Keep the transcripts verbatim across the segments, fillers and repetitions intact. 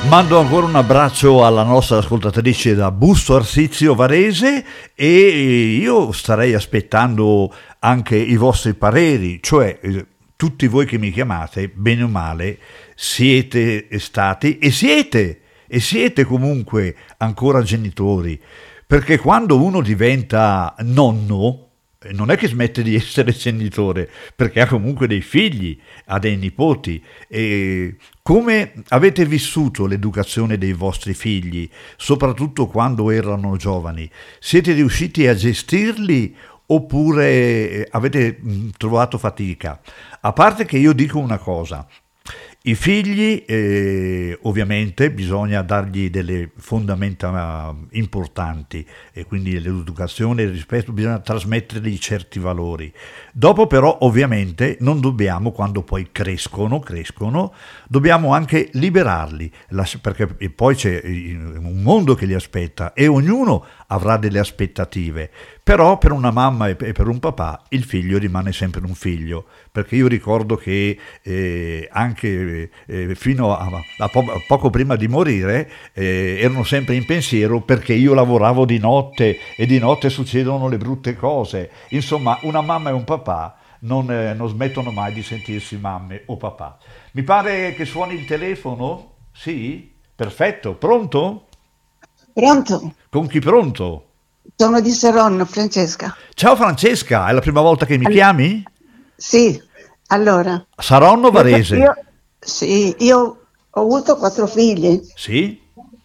Mando ancora un abbraccio alla nostra ascoltatrice da Busto Arsizio Varese e io starei aspettando anche i vostri pareri, cioè eh, tutti voi che mi chiamate, bene o male, siete stati e siete e siete comunque ancora genitori, perché quando uno diventa nonno non è che smette di essere genitore, perché ha comunque dei figli, ha dei nipoti. E come avete vissuto l'educazione dei vostri figli, soprattutto quando erano giovani? Siete riusciti a gestirli oppure avete trovato fatica? A parte che io dico una cosa, i figli eh, ovviamente bisogna dargli delle fondamenta importanti e quindi l'educazione e il rispetto, bisogna trasmettergli certi valori. Dopo però ovviamente non dobbiamo, quando poi crescono, crescono, dobbiamo anche liberarli, perché poi c'è un mondo che li aspetta e ognuno avrà delle aspettative. Però per una mamma e per un papà il figlio rimane sempre un figlio, perché io ricordo che eh, anche eh, fino a, a, po- a poco prima di morire eh, erano sempre in pensiero perché io lavoravo di notte e di notte succedono le brutte cose. Insomma, una mamma e un papà non, eh, non smettono mai di sentirsi mamme o papà. Mi pare che suoni il telefono? Sì? Perfetto. Pronto? Pronto? Con chi pronto? Sono di Saronno, Francesca. Ciao Francesca, è la prima volta che mi All- chiami? Sì, allora. Saronno Io, Varese? io- sì, io ho avuto quattro figli. Sì?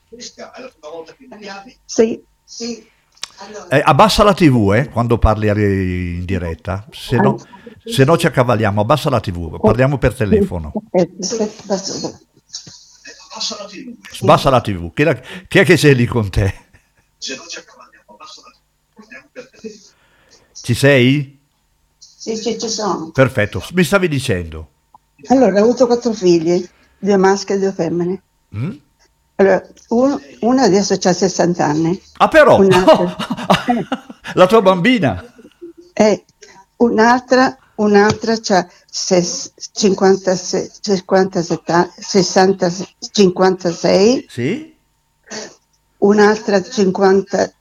Sì, sì. Allora, Eh, abbassa la tivù, eh, quando parli in diretta, se no, se no ci accavalliamo, abbassa la tivù, parliamo per telefono. aspetta, aspetta. Sbassa la tivù, chi, la- chi è che c'è lì con te? Ci sei? Sì, sì, ci sono. Perfetto, mi stavi dicendo. Allora, ho avuto quattro figli, due maschi e due femmine. Mm? Allora, uno, uno adesso ha sessanta anni. Ah però, Un'altra, la tua bambina. eh, un'altra, un'altra c'ha ses- cinquantasei, cinquantasette, sessanta, cinquantasei, Sì? un'altra cinquantatré,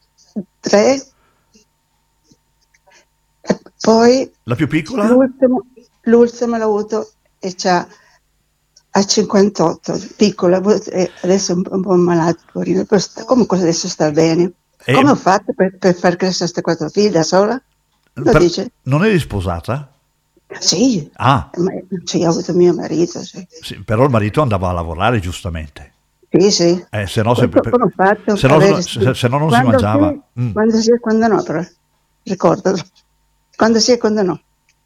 e poi La più piccola? l'ultimo, l'ultimo l'ho avuto e c'ha a cinquantotto, piccola, eh, adesso è un, un po' malato, poverino, però sta- comunque adesso sta bene. E- Come ho fatto per, per far crescere queste quattro figlie da sola? Lo per- dice? non eri sposata? Sì, Ah, ma, sì, ho avuto mio marito, sì. sì, però il marito andava a lavorare giustamente. Sì, sì. Eh, se no, se, Come, come ho fatto se no- avere- se- se no non si quando mangiava. Sì, Mm. quando sì e quando no, però, ricordalo. Quando sì e quando no.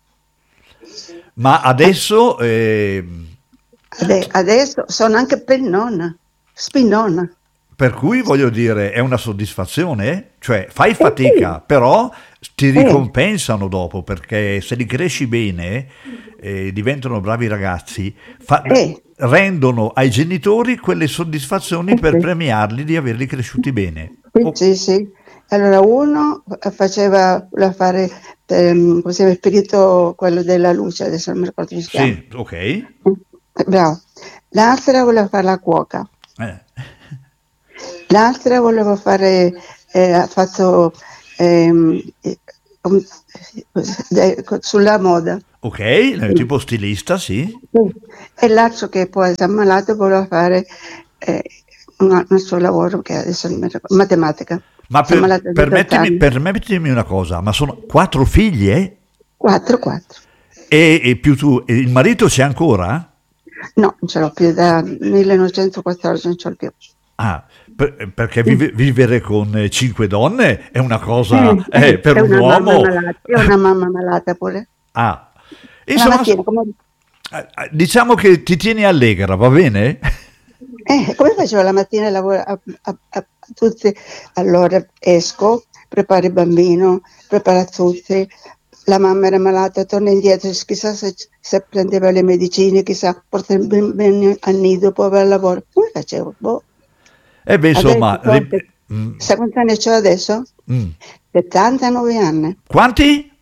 Ma adesso ehm, Ade- adesso sono anche pennonna, spinonna. per cui voglio dire, è una soddisfazione, eh? Cioè fai sì. fatica, però ti Eh. ricompensano dopo, perché se li cresci bene, eh, diventano bravi ragazzi, fa- Eh. rendono ai genitori quelle soddisfazioni Eh, per sì. premiarli di averli cresciuti bene. Sì, Oh, sì, sì. Allora uno faceva, voleva fare ehm, come si chiama, il perito, quello della luce, adesso non mi ricordo come si chiama. sì, ok. Eh, Bravo. L'altra voleva fare la cuoca, Eh. l'altra voleva fare, eh, ha fatto ehm, eh, um, eh, sulla moda. Ok, eh, tipo stilista, sì. Sì. E l'altro che poi si è ammalato voleva fare eh, un, un suo lavoro che adesso non mi ricordo, matematica. Ma Si è per- ammalato di permettimi, vent'anni. permettimi una cosa, ma sono quattro figlie? Quattro, quattro. E, e più tu, e il marito c'è ancora? No, non ce l'ho più da millenovecentoquattordici, non ce l'ho più. Ah, per- perché vive- vivere con eh, cinque donne è una cosa, Eh, eh, per è un una mamma uomo. malata, è una mamma malata pure. Ah, La insomma, mattina, come, eh, eh, diciamo che ti tieni allegra, va bene? eh, come facevo la mattina a lavorare a, a- a- a tutti? Allora esco, preparo il bambino, preparo tutti. La mamma era malata, torna indietro, chissà se, se prendeva le medicine, chissà, portare il bambino al nido, poi va al lavoro. Come facevo? Boh. E beh, insomma, Adesso, ri- quanti- mm, sai quanti anni ho adesso? mm. settantanove anni. Quanti?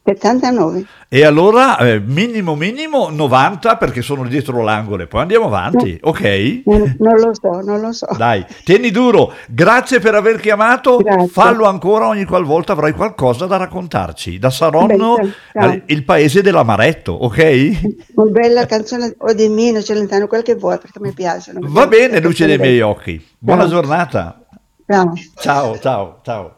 settantanove. E allora eh, minimo minimo novanta perché sono dietro l'angolo, poi andiamo avanti, No, ok? non, non lo so, non lo so. Dai, tieni duro, grazie per aver chiamato, Grazie. fallo ancora ogni qualvolta avrai qualcosa da raccontarci, da Vabbè, Saronno, ciao, ciao. eh, il paese dell'amaretto, ok? Una bella canzone o di Mino Celentano, quel che vuoi, perché mi piacciono. Va bene, luce dei miei Ciao. occhi, buona giornata, Ciao. ciao ciao ciao.